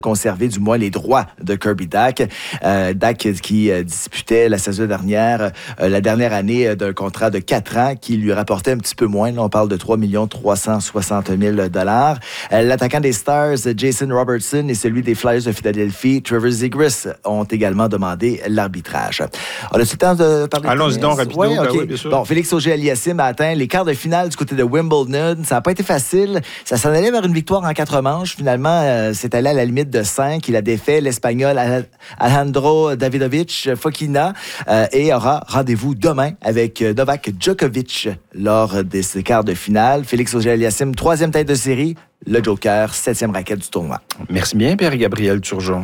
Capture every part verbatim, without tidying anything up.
conserver du moins les droits de Kirby Dack. Euh, Dack qui euh, disputait la saison dernière, euh, la dernière année euh, d'un contrat de quatre ans qui lui rapportait un petit peu moins. Là, on parle de trois millions trois cent soixante mille dollars. Euh, l'attaquant des Stars, Jason Robertson, et celui des Flyers de Philadelphie, Trevor Zegras, ont également demandé l'arbitrage. On a-tu le temps de parler? Allons-y donc rapidement. Ouais, okay. Ben oui, bien sûr. Bon, Félix Auger-Aliassime a atteint les quarts de finale du côté de Wimbledon. Ça n'a pas été facile. Ça s'en allait vers une victoire en quatre manches. Finalement, euh, c'est allé à la limite de cinq. Il a défait l'Espagnol Alejandro Davidovich Fokina euh, et aura rendez-vous demain avec Novak Djokovic lors de ces quarts de finale. Félix Auger-Aliassime, troisième tête de série, le Joker, septième raquette du tournoi. Merci bien, Pierre-Gabriel Turgeon.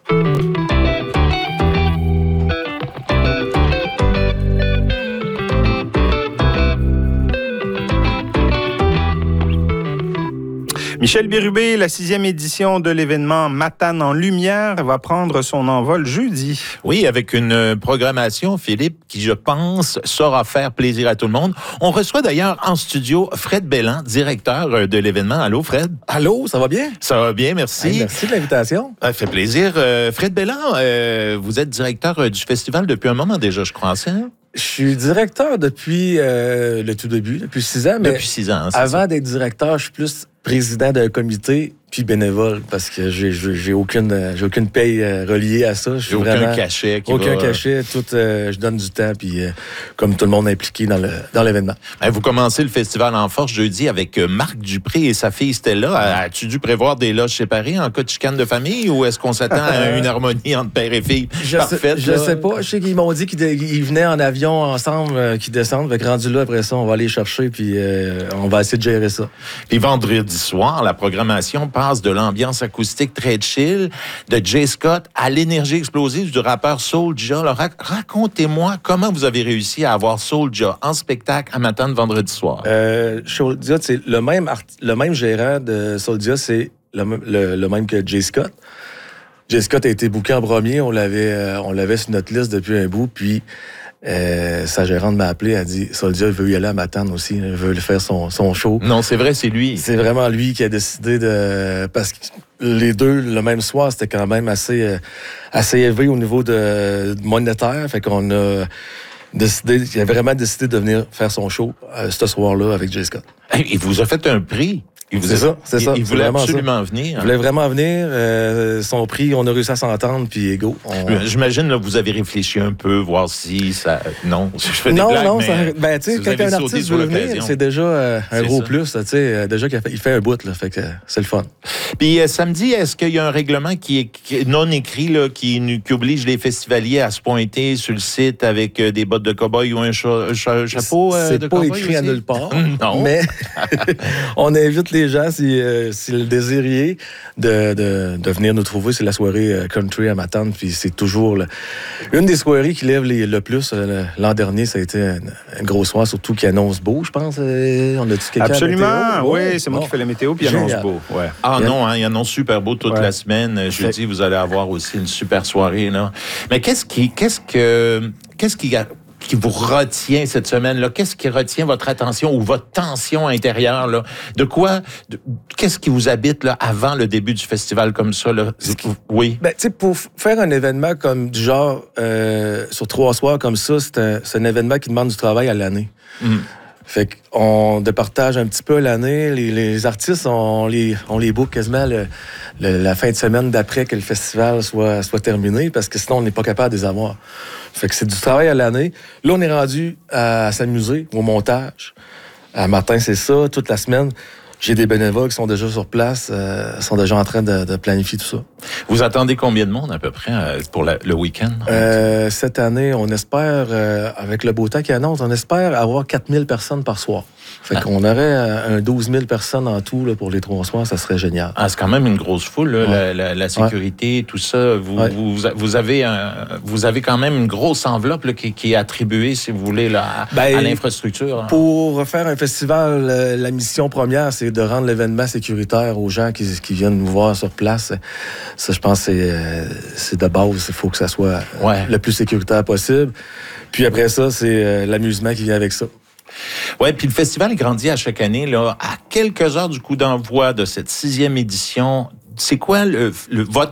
Michel Bérubé, la sixième édition de l'événement Matane en lumière va prendre son envol jeudi. Oui, avec une programmation, Philippe, qui, je pense, saura faire plaisir à tout le monde. On reçoit d'ailleurs en studio Fred Belland, directeur de l'événement. Allô, Fred? Allô, ça va bien? Ça va bien, merci. Hey, merci de l'invitation. Ça fait plaisir. Euh, Fred Belland, euh, vous êtes directeur du festival depuis un moment déjà, je crois, hein? Je suis directeur depuis euh, le tout début, depuis six ans. Mais depuis six ans, c'est avant ça. d'être directeur, je suis plus président d'un comité puis bénévole parce que j'ai, j'ai aucune, j'ai aucune paye reliée à ça. Je j'ai aucun vraiment, cachet. Qui aucun va... cachet. Tout, euh, je donne du temps puis euh, comme tout le monde est impliqué dans, le, dans l'événement. Vous commencez le festival en force jeudi avec Marc Dupré et sa fille Stella. As-tu dû prévoir des loges séparées en cas de chicane de famille ou est-ce qu'on s'attend à une harmonie entre père et fille? Je Parfaite, sais, je sais pas. Je sais qu'ils m'ont dit qu'ils, ils venaient en avion ensemble, euh, qu'ils descendent. Fait que rendu là, après ça, on va aller chercher puis euh, on va essayer de gérer ça. Puis vendredi soir, la programmation passe de l'ambiance acoustique très chill de Jay Scott à l'énergie explosive du rappeur Soulja. Alors, racontez-moi comment vous avez réussi à avoir Soulja en spectacle à Matane vendredi soir. Euh, Soulja, c'est le même, art- le même gérant de Soulja, c'est le, le, le même que Jay Scott. Jay Scott a été booké en premier, on l'avait, euh, on l'avait sur notre liste depuis un bout, puis Euh, sa gérante m'a appelé, elle a dit Soulja veut y aller à Matane aussi, il veut faire son, son show. Non, c'est vrai, c'est lui. C'est vraiment lui qui a décidé de. Parce que les deux, le même soir, c'était quand même assez, assez élevé au niveau de, de monétaire. Fait qu'on a décidé, il a vraiment décidé de venir faire son show euh, ce soir-là avec Jay Scott. Il vous a fait un prix. Il vous c'est a... ça, c'est ça. Il, il c'est voulait absolument ça. venir. Il voulait vraiment venir. Euh, son prix, on a réussi à s'entendre, puis go. On... J'imagine, là, vous avez réfléchi un peu, voir si ça... Non, je fais des non, blagues, non, mais... ça... Ben, tu sais, si quand un artiste veut venir, c'est déjà euh, un c'est gros ça. plus, tu sais. Déjà qu'il fait, il fait un bout, là, fait que c'est le fun. Puis euh, samedi, est-ce qu'il y a un règlement qui est, qui est non écrit, là, qui, qui oblige les festivaliers à se pointer sur le site avec euh, des bottes de cow-boy ou un, cha- cha- chapeau euh, c'est de pas cow-boy écrit aussi? à nulle part, non. mais on invite les gens, si, euh, si le désiriez, de, de, de venir nous trouver. C'est la soirée euh, country à Matane, puis c'est toujours le, une des soirées qui lève les, le plus. Euh, l'an dernier, ça a été un, un gros soir, surtout qui annonce beau, je pense. Euh, on a dit quelqu'un Absolument, à la météo? oui, c'est moi bon. qui fais la météo, puis il annonce beau. Ouais. Ah non, hein, il annonce super beau toute ouais. la semaine. Jeudi, vous allez avoir aussi une super soirée. Là. Mais qu'est-ce qui, qu'est-ce que, qu'est-ce qui, qui vous retient cette semaine-là? Qu'est-ce qui retient votre attention ou votre tension intérieure? Là? De quoi? De, qu'est-ce qui vous habite là, avant le début du festival comme ça? Là? Oui. Ben, tu sais, pour faire un événement comme du genre euh, sur trois soirs comme ça, c'est un, c'est un événement qui demande du travail à l'année. Mm. Fait qu'on départage un petit peu l'année. Les, les artistes, on les, on les book quasiment le, le, la fin de semaine d'après que le festival soit, soit terminé, parce que sinon, on n'est pas capable de les avoir. Fait que c'est du travail à l'année. Là, on est rendu à, à s'amuser au montage. À matin, c'est ça, toute la semaine. J'ai des bénévoles qui sont déjà sur place, euh, sont déjà en train de, de planifier tout ça. Vous attendez combien de monde à peu près euh, pour la, le week-end? Euh, cette année, on espère, euh, avec le beau temps qui annonce, on espère avoir quatre mille personnes par soir. Fait ah. qu'on aurait un douze mille personnes en tout là, pour les trois soirs, ça serait génial. Ah, c'est quand même une grosse foule, là, ouais. la, la, la sécurité, ouais. tout ça. Vous, ouais. vous, vous, avez un, vous avez quand même une grosse enveloppe là, qui, qui est attribuée, si vous voulez, là, à, ben, à l'infrastructure. Hein. Pour faire un festival, la mission première, c'est de rendre l'événement sécuritaire aux gens qui, qui viennent nous voir sur place. Ça, je pense, c'est, c'est de base. Il faut que ça soit ouais. le plus sécuritaire possible. Puis après ça, c'est l'amusement qui vient avec ça. Oui, puis le festival grandit à chaque année. Là, à quelques heures du coup d'envoi de cette sixième édition, c'est quoi le, le, votre